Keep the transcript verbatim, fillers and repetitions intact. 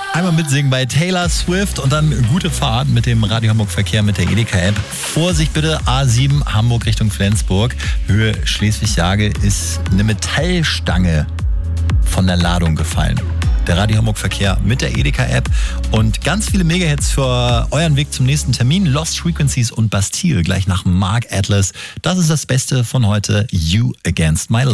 Einmal mitsingen bei Taylor Swift und dann gute Fahrt mit dem Radio Hamburg Verkehr mit der Edeka-App. Vorsicht bitte, A sieben Hamburg Richtung Flensburg. Höhe Schleswig-Jage ist eine Metallstange von der Ladung gefallen. Der Radio Hamburg Verkehr mit der Edeka-App und ganz viele Megahits für euren Weg zum nächsten Termin. Lost Frequencies und Bastille gleich nach Mark Atlas. Das ist das Beste von heute. You Against My Life.